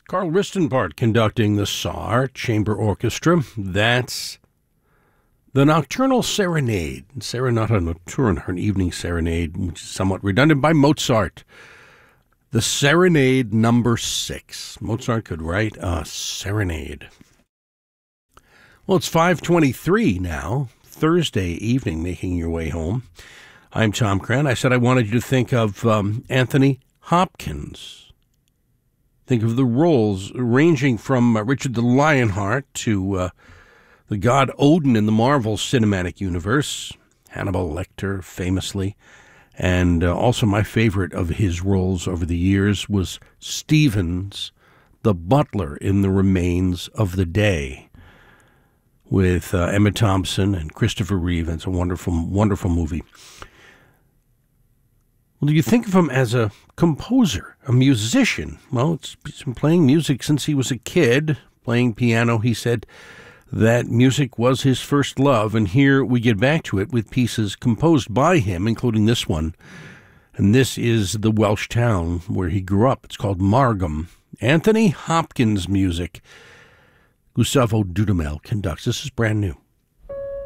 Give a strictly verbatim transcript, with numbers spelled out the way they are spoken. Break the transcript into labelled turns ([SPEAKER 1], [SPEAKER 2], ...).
[SPEAKER 1] Carl Ristenbart conducting the Saar Chamber Orchestra. That's the Nocturnal Serenade, Serenata Nocturna, an evening serenade, which is somewhat redundant, by Mozart. The Serenade number six. Mozart could write a serenade. Well, it's five twenty-three now, Thursday evening, making your way home. I'm Tom Cran. I said I wanted you to think of um, Anthony Hopkins. Think of the roles ranging from uh, Richard the Lionheart to uh, the god Odin in the Marvel Cinematic Universe, Hannibal Lecter famously, and uh, also my favorite of his roles over the years was Stevens, the butler in The Remains of the Day, with uh, Emma Thompson and Christopher Reeve. It's a wonderful, wonderful movie. Well, do you think of him as a composer, a musician? Well, it's, he's been playing music since he was a kid, playing piano. He said that music was his first love, and here we get back to it with pieces composed by him, including this one. And this is the Welsh town where he grew up. It's called Margam. Anthony Hopkins music. Gustavo Dudamel conducts. This is brand new.